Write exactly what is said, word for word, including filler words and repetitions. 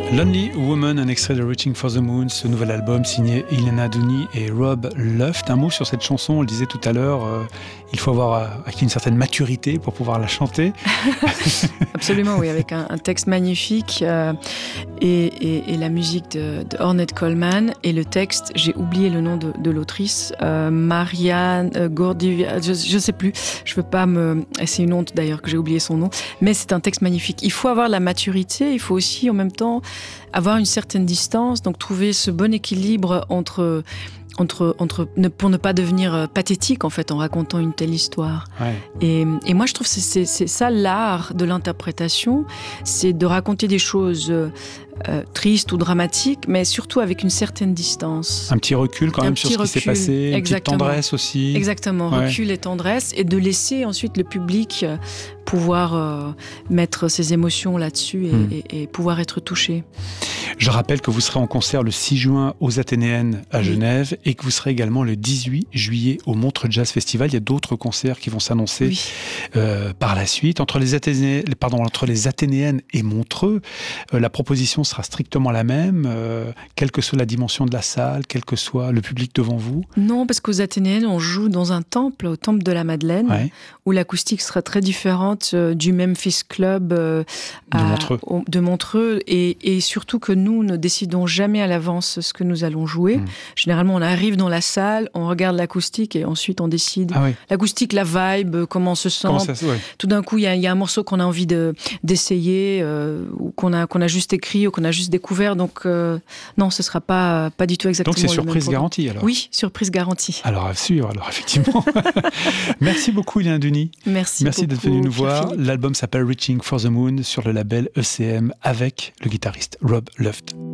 Lonely Woman, un extrait de Reaching for the Moon, ce nouvel album signé Elena Dooney et Rob Luft. Un mot sur cette chanson, on le disait tout à l'heure, euh, il faut avoir acquis une certaine maturité pour pouvoir la chanter. Absolument, oui, avec un, un texte magnifique euh, et, et, et la musique de, de Ornette Coleman. Et le texte, j'ai oublié le nom de, de l'autrice, euh, Marianne euh, Gurdjieff, je ne sais plus, je veux pas me... C'est une honte d'ailleurs que j'ai oublié son nom, mais c'est un texte magnifique. Il faut avoir la maturité, il faut aussi en même temps avoir une certaine distance, donc trouver ce bon équilibre entre, entre, entre ne, pour ne pas devenir pathétique en fait en racontant une telle histoire. Ouais. Et, et moi je trouve que c'est, c'est, c'est ça l'art de l'interprétation, c'est de raconter des choses euh, tristes ou dramatiques, mais surtout avec une certaine distance. Un petit recul quand Un même sur ce petit qui s'est recul, passé, une petite exactement. tendresse aussi. Exactement, Ouais. recul et tendresse, et de laisser ensuite le public pouvoir euh, mettre ses émotions là-dessus et, Mm. et, et pouvoir être touché. Je rappelle que vous serez en concert le six juin aux Athénéennes à Oui. Genève et que vous serez également le dix-huit juillet au Montreux Jazz Festival. Il y a d'autres concerts qui vont s'annoncer Oui. euh, par la suite. Entre les, Athéné... Pardon, entre les Athénéennes et Montreux, euh, la proposition sera strictement la même, euh, quelle que soit la dimension de la salle, quel que soit le public devant vous. Non, parce qu'aux Athénéennes, on joue dans un temple, au temple de la Madeleine, Ouais. où l'acoustique sera très différente euh, du Memphis Club euh, De à- Montreux. au- de Montreux, et, et surtout que nous ne décidons jamais à l'avance ce que nous allons jouer. Mm. Généralement, on arrive dans la salle, on regarde l'acoustique et ensuite on décide. Ah oui, L'acoustique, la vibe, euh, comment on se sent. comment ça se... ouais. Tout d'un coup, il y, a- il y a un morceau qu'on a envie de, d'essayer, euh, ou qu'on a, qu'on a juste écrit, ou qu'on a juste découvert. Donc, euh, non, ce ne sera pas, pas du tout exactement Donc c'est le même surprise programme. garantie alors. Oui, surprise garantie. Alors à suivre, alors effectivement. Merci beaucoup Elena Dooney. Merci, Merci beaucoup, d'être venu nous voir. Pierre-Philippe. L'album s'appelle Reaching for the Moon sur le label E C M avec le guitariste Rob Luft.